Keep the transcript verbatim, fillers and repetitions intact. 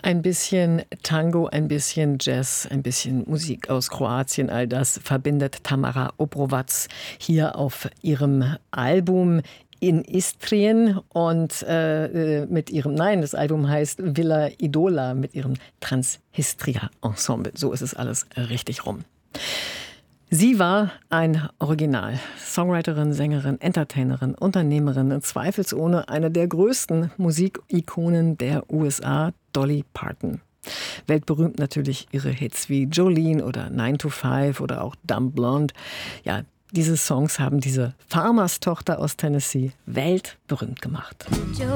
Ein bisschen Tango, ein bisschen Jazz, ein bisschen Musik aus Kroatien, all das verbindet Tamara Obrovac hier auf ihrem Album in Istrien und äh, mit ihrem, nein, das Album heißt Villa Idola mit ihrem Transhistria Ensemble. So ist es alles richtig rum. Sie war ein Original. Songwriterin, Sängerin, Entertainerin, Unternehmerin, zweifelsohne eine der größten Musikikonen der U S A, Dolly Parton. Weltberühmt natürlich ihre Hits wie Jolene oder nine to five oder auch Dumb Blonde. Ja, diese Songs haben diese Farmerstochter aus Tennessee weltberühmt gemacht. Jolene,